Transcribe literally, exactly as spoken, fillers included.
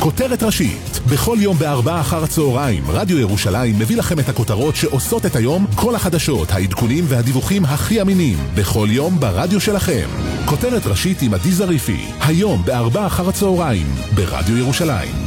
כותרת ראשית. בכל יום בארבעה אחר הצהריים, רדיו ירושלים מביא לכם את הכותרות שעושות את היום, כל החדשות, העדכונים והדיווחים הכי אמינים. בכל יום ברדיו שלכם. כותרת ראשית עם עדי זריפי. היום בארבעה אחר הצהריים, ברדיו ירושלים.